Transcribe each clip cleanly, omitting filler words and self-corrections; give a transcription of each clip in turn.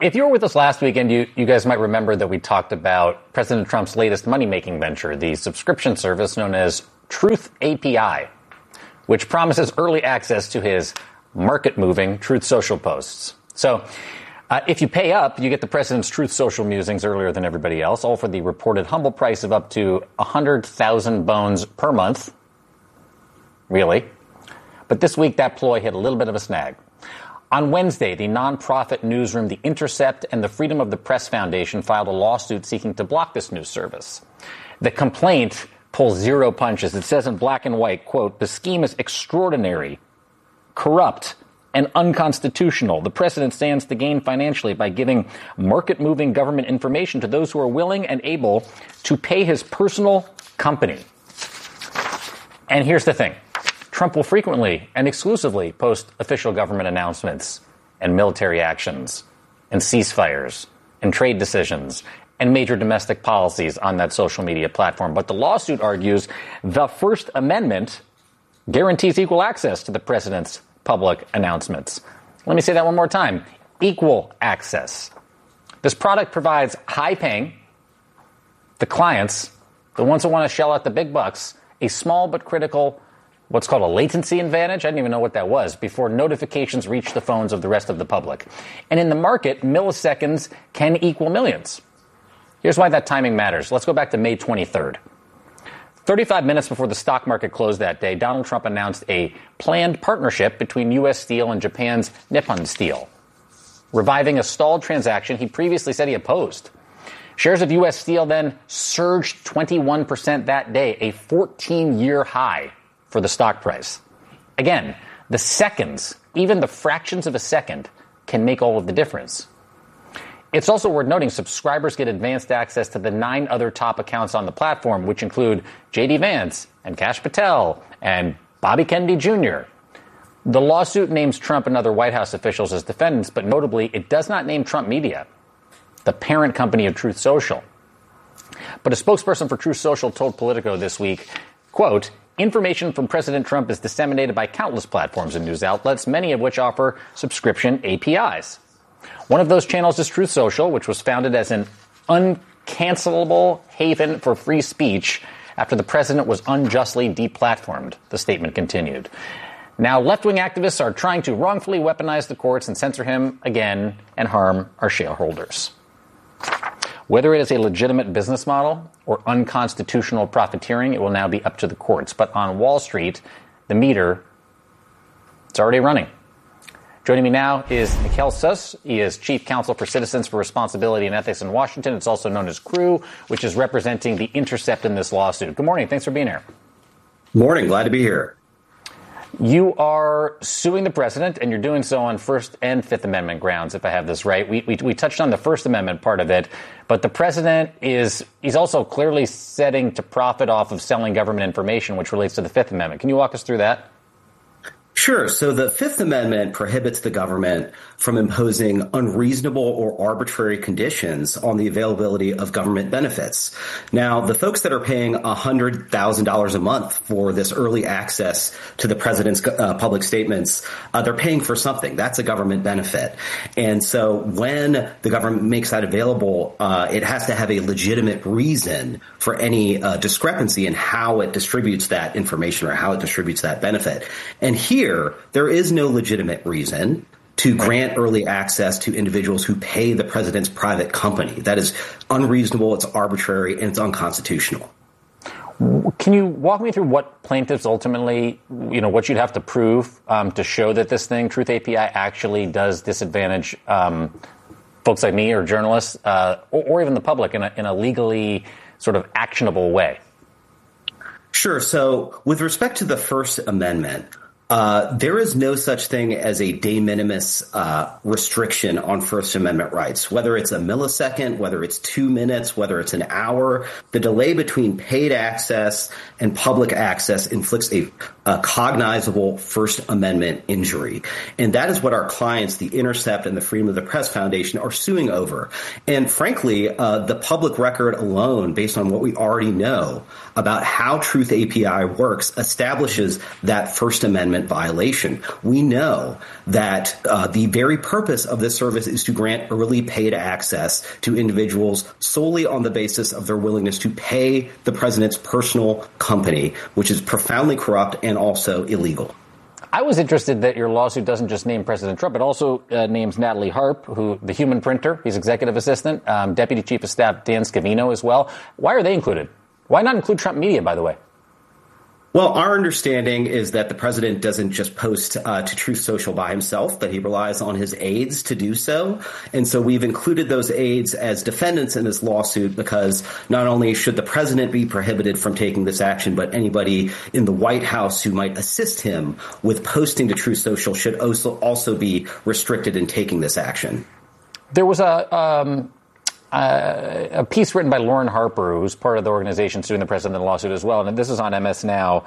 If you were with us last weekend, you guys might remember that we talked about President Trump's latest money-making venture, the subscription service known as Truth API, which promises early access to his market-moving Truth Social posts. So if you pay up, you get the president's Truth Social musings earlier than everybody else, all for the reported humble price of up to 100,000 bones per month. Really? But this week, that ploy hit a little bit of a snag. On Wednesday, the nonprofit newsroom The Intercept and the Freedom of the Press Foundation filed a lawsuit seeking to block this news service. The complaint pulls zero punches. It says in black and white, quote, "The scheme is extraordinary, corrupt, and unconstitutional. The president stands to gain financially by giving market-moving government information to those who are willing and able to pay his personal company." And here's the thing. Trump will frequently and exclusively post official government announcements and military actions and ceasefires and trade decisions and major domestic policies on that social media platform. But the lawsuit argues the First Amendment guarantees equal access to the president's public announcements. Let me say that one more time. Equal access. This product provides high-paying, the clients, the ones who want to shell out the big bucks, a small but critical what's called a latency advantage. I didn't even know what that was before notifications reach the phones of the rest of the public. And in the market, milliseconds can equal millions. Here's why that timing matters. Let's go back to May 23rd. 35 minutes before the stock market closed that day, Donald Trump announced a planned partnership between U.S. Steel and Japan's Nippon Steel, reviving a stalled transaction he previously said he opposed. Shares of U.S. Steel then surged 21% that day, a 14-year high for the stock price. Again, the seconds, even the fractions of a second, can make all of the difference. It's also worth noting subscribers get advanced access to the 9 other top accounts on the platform, which include J.D. Vance and Kash Patel and Bobby Kennedy Jr. The lawsuit names Trump and other White House officials as defendants, but notably, it does not name Trump Media, the parent company of Truth Social. But a spokesperson for Truth Social told Politico this week, quote, "Information from President Trump is disseminated by countless platforms and news outlets, many of which offer subscription APIs. One of those channels is Truth Social, which was founded as an uncancelable haven for free speech after the president was unjustly deplatformed," the statement continued. Now, left-wing activists are trying to wrongfully weaponize the courts and censor him again and harm our shareholders. Whether it is a legitimate business model or unconstitutional profiteering, it will now be up to the courts. But on Wall Street, the meter, it's already running. Joining me now is Mikhail Sus. He is Chief Counsel for Citizens for Responsibility and Ethics in Washington. It's also known as CREW, which is representing The Intercept in this lawsuit. Good morning. Thanks for being here. Morning. Glad to be here. You are suing the president, and you're doing so on First and Fifth Amendment grounds, if I have this right. We touched on the First Amendment part of it, but the president he's also clearly setting to profit off of selling government information, which relates to the Fifth Amendment. Can you walk us through that? Sure. So the Fifth Amendment prohibits the government from imposing unreasonable or arbitrary conditions on the availability of government benefits. Now, the folks that are paying $100,000 a month for this early access to the president's public statements, they're paying for something. That's a government benefit. And so when the government makes that available, it has to have a legitimate reason for any discrepancy in how it distributes that information or how it distributes that benefit. And here, there is no legitimate reason to grant early access to individuals who pay the president's private company. That is unreasonable, it's arbitrary, and it's unconstitutional. Can you walk me through what plaintiffs ultimately, what you'd have to prove to show that this thing, Truth API, actually does disadvantage folks like me or journalists or even the public in a legally sort of actionable way? Sure. So with respect to the First Amendment, there is no such thing as a de minimis restriction on First Amendment rights, whether it's a millisecond, whether it's 2 minutes, whether it's an hour. The delay between paid access and public access inflicts a cognizable First Amendment injury. And that is what our clients, The Intercept and the Freedom of the Press Foundation, are suing over. And frankly, the public record alone, based on what we already know about how Truth API works, establishes that First Amendment Amendment violation. We know that the very purpose of this service is to grant early paid access to individuals solely on the basis of their willingness to pay the president's personal company, which is profoundly corrupt and also illegal. I was interested that your lawsuit doesn't just name President Trump, it also names Natalie Harp, who the human printer, he's executive assistant, Deputy Chief of Staff Dan Scavino as well. Why are they included? Why not include Trump Media, by the way? Well, our understanding is that the president doesn't just post to Truth Social by himself, that he relies on his aides to do so. And so we've included those aides as defendants in this lawsuit because not only should the president be prohibited from taking this action, but anybody in the White House who might assist him with posting to Truth Social should also be restricted in taking this action. There was a piece written by Lauren Harper, who's part of the organization suing the president in the lawsuit as well. And this is on MS.now.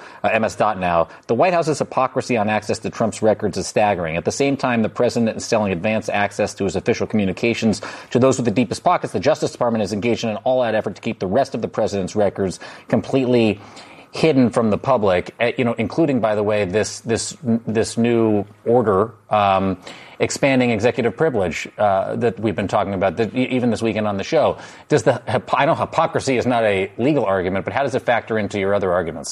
The White House's hypocrisy on access to Trump's records is staggering. At the same time, the president is selling advanced access to his official communications to those with the deepest pockets. The Justice Department is engaged in an all-out effort to keep the rest of the president's records completely hidden from the public, including, by the way, this new order expanding executive privilege that we've been talking about even this weekend on the show. I know hypocrisy is not a legal argument, but how does it factor into your other arguments?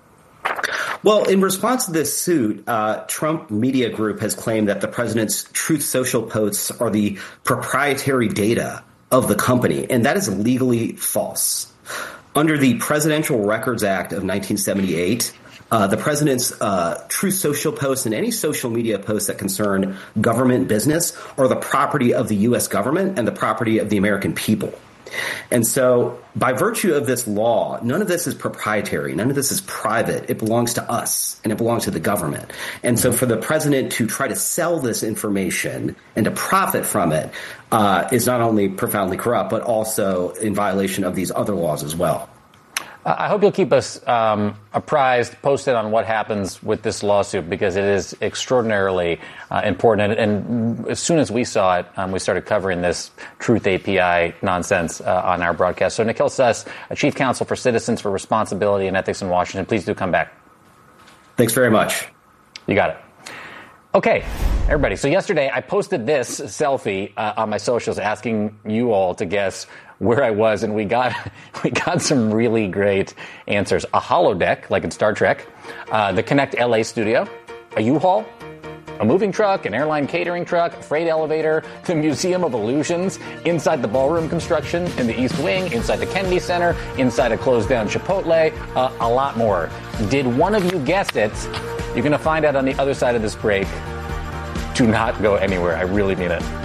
Well, in response to this suit, Trump Media Group has claimed that the president's Truth Social posts are the proprietary data of the company, and that is legally false. Under the Presidential Records Act of 1978, the president's Truth Social posts and any social media posts that concern government business are the property of the U.S. government and the property of the American people. And so by virtue of this law, none of this is proprietary. None of this is private. It belongs to us and it belongs to the government. And so for the president to try to sell this information and to profit from it is not only profoundly corrupt, but also in violation of these other laws as well. I hope you'll keep us apprised, posted on what happens with this lawsuit, because it is extraordinarily important. And as soon as we saw it, we started covering this Truth API nonsense on our broadcast. So Nikhil Suss, Chief Counsel for Citizens for Responsibility and Ethics in Washington, please do come back. Thanks very much. You got it. Okay, everybody. So yesterday I posted this selfie on my socials asking you all to guess where I was, and we got some really great answers. A holodeck, like in Star Trek, the Connect LA studio, a U-Haul, a moving truck, an airline catering truck, a freight elevator, the Museum of Illusions, inside the ballroom construction in the East Wing, inside the Kennedy Center, inside a closed-down Chipotle, a lot more. Did one of you guess it? You're going to find out on the other side of this break. Do not go anywhere. I really mean it.